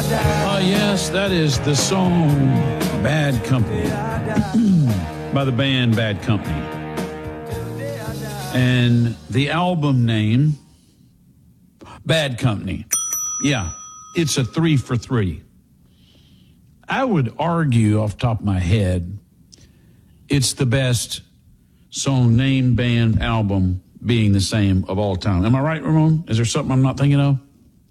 Yes, that is the song Bad Company by the band Bad Company. And the album name, Bad Company. Yeah, it's a 3 for 3. I would argue off the top of my head, it's the best song, name, band, album being the same of all time. Am I right, Ramon? Is there something I'm not thinking of?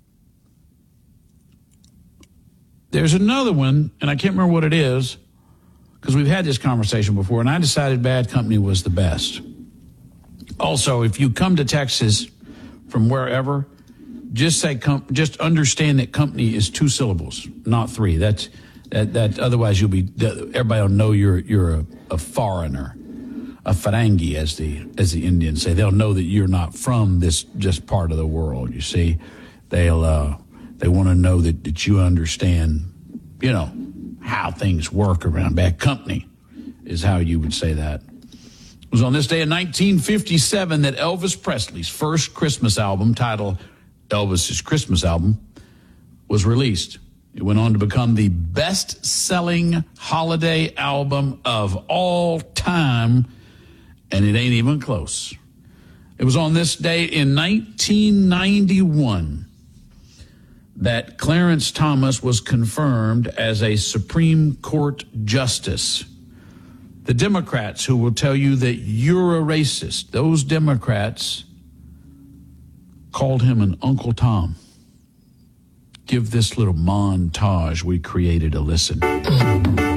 There's another one, and I can't remember what it is, because we've had this conversation before, and I decided Bad Company was the best. Also, if you come to Texas from wherever, just just understand that company is 2 syllables, not 3. That otherwise everybody will know you're a foreigner, a farangi, as the Indians say. They'll know that you're not from this just part of the world. You see, they want to know that you understand, how things work around. Bad Company is how you would say that. It was on this day in 1957 that Elvis Presley's first Christmas album, titled Elvis's Christmas Album, was released. It went on to become the best-selling holiday album of all time, and it ain't even close. It was on this day in 1991 that Clarence Thomas was confirmed as a Supreme Court justice. The Democrats who will tell you that you're a racist, those Democrats called him an Uncle Tom. Give this little montage we created a listen.